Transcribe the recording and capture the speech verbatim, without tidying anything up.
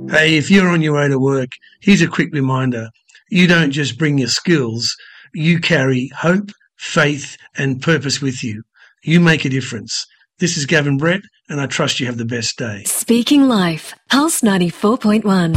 Hey, if you're on your way to work, here's a quick reminder. You don't just bring your skills, you carry hope, faith, and purpose with you. You make a difference. This is Gavin Brett, and I trust you have the best day. Speaking Life, Pulse ninety-four point one.